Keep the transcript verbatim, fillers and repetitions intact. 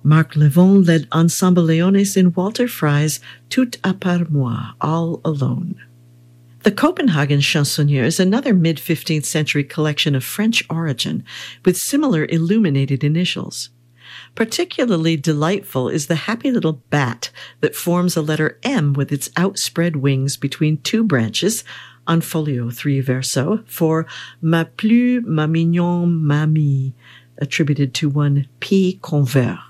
Marc Levon led Ensemble Leones in Walter Frey's Tout à part moi, All Alone. The Copenhagen Chansonnier is another mid-fifteenth century collection of French origin with similar illuminated initials. Particularly delightful is the happy little bat that forms a letter M with its outspread wings between two branches on folio three verso for Ma plus ma mignon mamie, attributed to one P. Convert.